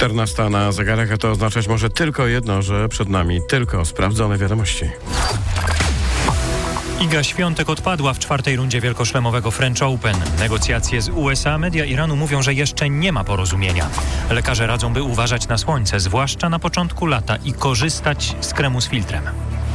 14 na zegarach, a to oznaczać może tylko jedno, że przed nami tylko sprawdzone wiadomości. Iga Świątek odpadła w czwartej rundzie wielkoszlemowego French Open. Negocjacje z USA, media Iranu mówią, że jeszcze nie ma porozumienia. Lekarze radzą, by uważać na słońce, zwłaszcza na początku lata, i korzystać z kremu z filtrem.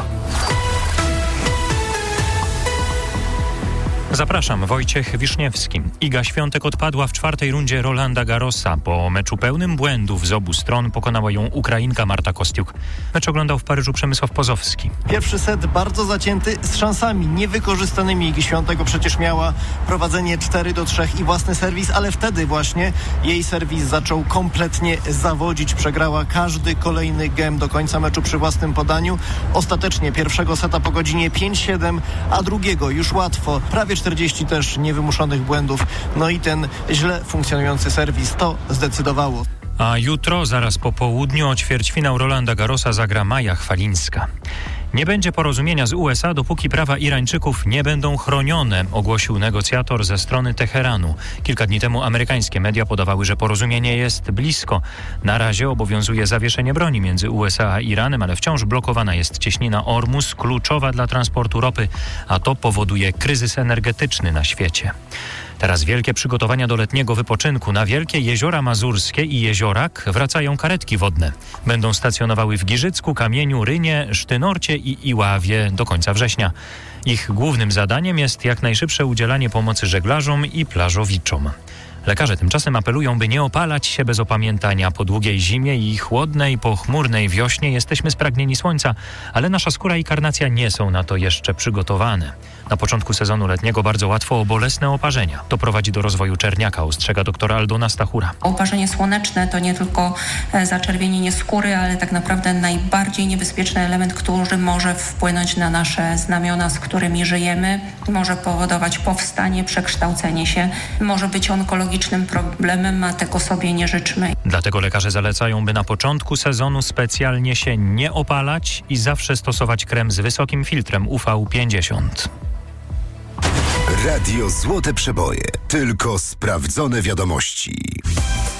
Zapraszam, Wojciech Wiszniewski. Iga Świątek odpadła w czwartej rundzie Rolanda Garrosa. Po meczu pełnym błędów z obu stron pokonała ją Ukrainka Marta Kostiuk. Mecz oglądał w Paryżu Przemysław Pozowski. Pierwszy set bardzo zacięty, z szansami niewykorzystanymi. Igi Świątek przecież miała prowadzenie 4-3 i własny serwis, ale wtedy właśnie jej serwis zaczął kompletnie zawodzić. Przegrała każdy kolejny gem do końca meczu przy własnym podaniu. Ostatecznie pierwszego seta po godzinie 5-7, a drugiego już łatwo, prawie 40 też niewymuszonych błędów. No i ten źle funkcjonujący serwis to zdecydowało. A jutro, zaraz po południu, o ćwierćfinał Rolanda Garrosa zagra Maja Chwalińska. Nie będzie porozumienia z USA, dopóki prawa Irańczyków nie będą chronione, ogłosił negocjator ze strony Teheranu. Kilka dni temu amerykańskie media podawały, że porozumienie jest blisko. Na razie obowiązuje zawieszenie broni między USA a Iranem, ale wciąż blokowana jest cieśnina Ormus, kluczowa dla transportu ropy, a to powoduje kryzys energetyczny na świecie. Teraz wielkie przygotowania do letniego wypoczynku. Na wielkie jeziora mazurskie i Jeziorak wracają karetki wodne. Będą stacjonowały w Giżycku, Kamieniu, Rynie, Sztynorcie i Iławie do końca września. Ich głównym zadaniem jest jak najszybsze udzielanie pomocy żeglarzom i plażowiczom. Lekarze tymczasem apelują, by nie opalać się bez opamiętania. Po długiej zimie i chłodnej, pochmurnej wiośnie jesteśmy spragnieni słońca, ale nasza skóra i karnacja nie są na to jeszcze przygotowane. Na początku sezonu letniego bardzo łatwo o bolesne oparzenia. To prowadzi do rozwoju czerniaka, ostrzega doktora Aldona Stachura. Oparzenie słoneczne to nie tylko zaczerwienienie skóry, ale tak naprawdę najbardziej niebezpieczny element, który może wpłynąć na nasze znamiona, z którymi żyjemy. Może powodować powstanie, przekształcenie się. Może być onkologicznym problemem, a tego sobie nie życzmy. Dlatego lekarze zalecają, by na początku sezonu specjalnie się nie opalać i zawsze stosować krem z wysokim filtrem UV50. Radio Złote Przeboje. Tylko sprawdzone wiadomości.